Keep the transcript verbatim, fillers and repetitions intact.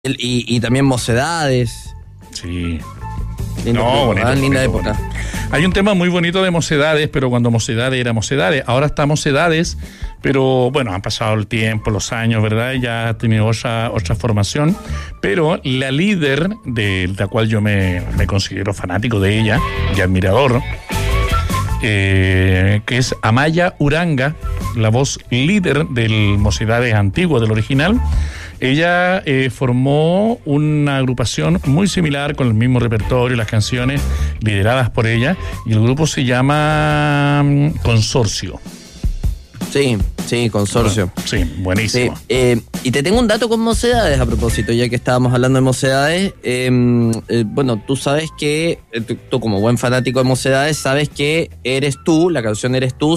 El- y, y también Mocedades. Sí. Lindo No, grupo, bonito, ¿eh? Linda bonito, época. Hay un tema muy bonito de Mocedades, pero cuando Mocedades era Mocedades, ahora está Mocedades, pero bueno, han pasado el tiempo, los años, ¿verdad? Ya ha tenido otra, otra formación, pero la líder, de la cual yo me, me considero fanático de ella y admirador, eh, que es Amaya Uranga, la voz líder del Mocedades antiguo, del original. Ella eh, formó una agrupación muy similar con el mismo repertorio, las canciones lideradas por ella, y el grupo se llama mm, Consorcio. Sí, sí, Consorcio. Sí, buenísimo. Sí, eh, y te tengo un dato con Mocedades a propósito, ya que estábamos hablando de Mocedades. Eh, eh, bueno, tú sabes que, eh, tú, tú como buen fanático de Mocedades, sabes que Eres Tú, la canción Eres Tú,